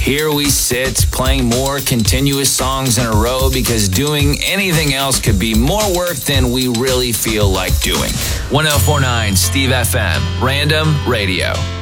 Here we sit, playing more continuous songs in a row because doing anything else could be more work than we really feel like doing. 1049 Steve FM, Random Radio.